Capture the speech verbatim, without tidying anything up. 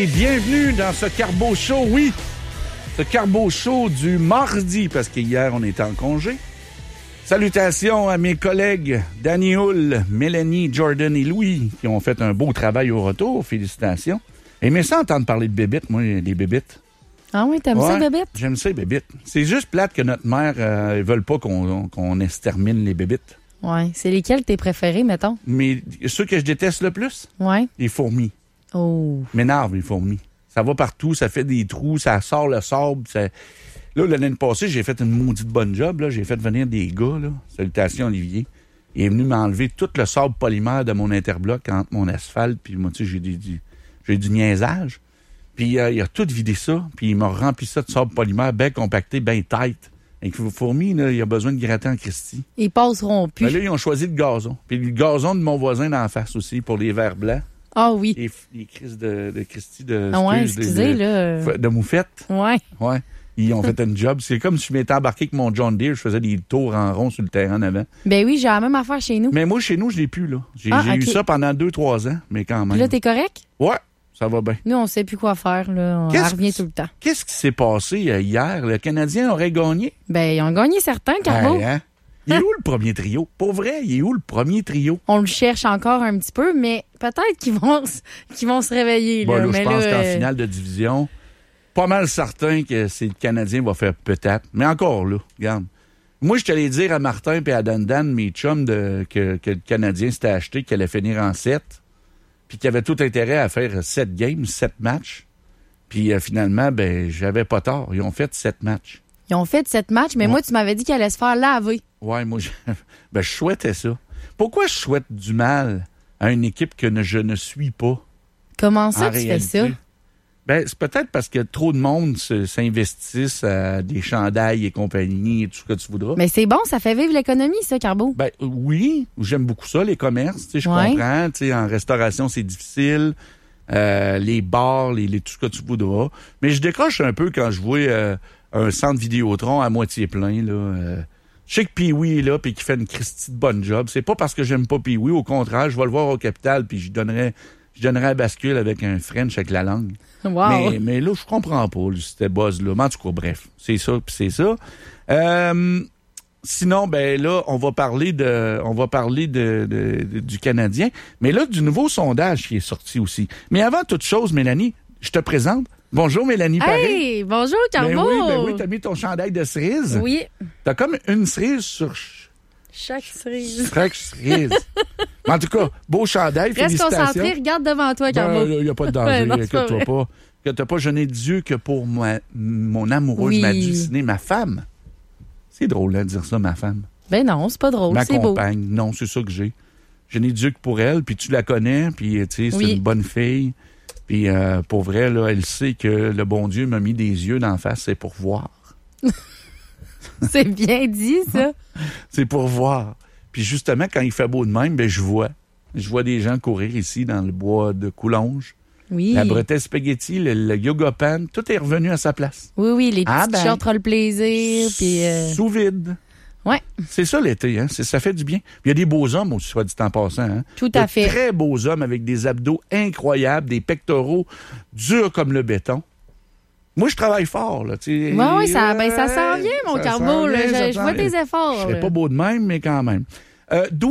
et bienvenue dans ce Carbo Show, oui, ce Carbo Show du mardi, parce qu'hier, on était en congé. Salutations à mes collègues Danny Hull, Mélanie, Jordan et Louis, qui ont fait un beau travail au retour. Félicitations. Aimez ça entendre parler de bébites, moi, des bébites. Ah oui, t'aimes ouais, ça, bébites? J'aime ça, les bébites. C'est juste plate que notre mère, euh, ils veulent pas qu'on, qu'on extermine les bébites. Oui. C'est lesquels tes préférés, mettons? Mais ceux que je déteste le plus, Oui. les fourmis. Oh. M'énerve, les fourmis. Ça va partout, ça fait des trous, ça sort le sable. Ça... Là, l'année passée, j'ai fait une maudite bonne job. Là. J'ai fait venir des gars, là. Salutations, Olivier. Il est venu m'enlever tout le sable polymère de mon interbloc entre mon asphalte. Puis moi, tu sais, j'ai du, du, j'ai du niaisage. Puis euh, il a tout vidé ça. Puis il m'a rempli ça de sable polymère, bien compacté, bien tight. Avec les fourmis, là, il a besoin de gratter en Christie. Ils passeront plus. Ben là, ils ont choisi le gazon. Puis le gazon de mon voisin d'en face aussi, pour les verres blancs. Ah oui. Les, les crises de, de Christie de... Ah ouais, excuse, excusez, de, là. De moufette. Ouais. Ouais. Ils ont fait un job. C'est comme si je m'étais embarqué avec mon John Deere, je faisais des tours en rond sur le terrain en avant. Ben oui, j'ai la même affaire chez nous. Mais moi, chez nous, je l'ai plus, là. J'ai, ah, j'ai okay. eu ça pendant deux, trois ans, mais quand même. Puis là, t'es correct? Ouais, ça va bien. Nous, on sait plus quoi faire, là. On Qu'est-ce revient que, tout le temps. Qu'est-ce qui s'est passé hier? Le Canadien aurait gagné? Ben, ils ont gagné certains, Carbo. Hey, hein? Il est où le premier trio? Pour vrai, il est où le premier trio? On le cherche encore un petit peu, mais peut-être qu'ils vont, qu'ils vont se réveiller. Bon, là. là, mais je pense là, qu'en euh... finale de division, pas mal certain que c'est le Canadien va faire peut-être. Mais encore là, regarde. Moi, je t'allais dire à Martin et à Dan Dan, mes chums, de, que, que le Canadien s'était acheté, qu'il allait finir en sept, puis qu'il avait tout intérêt à faire sept games, sept matchs. Puis euh, finalement, ben j'avais pas tort. Ils ont fait sept matchs. Ils ont fait sept matchs, mais ouais. Moi, tu m'avais dit qu'ils allaient se faire laver. Ouais, moi, je, ben, je souhaitais ça. Pourquoi je souhaite du mal à une équipe que ne, je ne suis pas? Comment ça, tu réalité? fais ça? Ben, c'est peut-être parce que trop de monde se, s'investissent à des chandails et compagnie et tout ce que tu voudras. Mais c'est bon, ça fait vivre l'économie, ça, Carbo. Ben, oui, j'aime beaucoup ça, les commerces, tu sais, je ouais. comprends. Tu sais, en restauration, c'est difficile. Euh, les bars, les, les, tout ce que tu voudras. Mais je décroche un peu quand je vois euh, un centre Vidéotron à moitié plein, là. Euh, je sais que Pee-Wee est là puis qu'il fait une Christie de bonne job. C'est pas parce que j'aime pas Pee-Wee. Au contraire, je vais le voir au Capital puis je donnerais, je donnerais la bascule avec un French avec la langue. Wow. Mais, mais là, je comprends pas, ce buzz-là. Mais en tout cas, bref, c'est ça puis c'est ça. Euh, sinon, ben là, on va parler de, on va parler de, de, de, du Canadien. Mais là, du nouveau sondage qui est sorti aussi. Mais avant toute chose, Mélanie, je te présente. Bonjour, Mélanie Paré. Hey, bonjour, Carbo. Ben oui, ben oui, t'as mis ton chandail de cerise. Oui. T'as comme une cerise sur ch- chaque cerise. Chaque cerise. En tout cas, beau chandail, Reste félicitations. Reste concentré, regarde devant toi, Carbo. Il ben, n'y a pas de danger, ouais, inquiète-toi pas. Inquiète-toi pas, je n'ai Dieu que pour moi, mon amoureuse, oui. ma destinée, ma femme. C'est drôle hein, de dire ça, ma femme. Ben non, c'est pas drôle, ma c'est beau. Ma compagne, non, c'est ça que j'ai. Je n'ai Dieu que pour elle, puis tu la connais, puis tu sais, c'est oui. une bonne fille. Puis euh, pour vrai, là, elle sait que le bon Dieu m'a mis des yeux d'en face, c'est pour voir. C'est bien dit, ça. C'est pour voir. Puis justement, quand il fait beau de même, ben je vois. Je vois des gens courir ici dans le bois de Coulonges. Oui. La bretelle spaghetti, le, le yoga pan, tout est revenu à sa place. Oui, oui, les petits ah ben, t-shirts le plaisir. Puis euh... sous vide. Ouais. C'est ça l'été, hein? C'est, ça fait du bien. Il y a des beaux hommes aussi, soit dit en passant. Hein? Tout à fait. Très beaux hommes avec des abdos incroyables, des pectoraux durs comme le béton. Moi, je travaille fort, là. Oui, oui, ça, ben, ça s'en vient, mon Carbo. Je, je vois tes efforts. Je serais pas beau de même, mais quand même. Euh,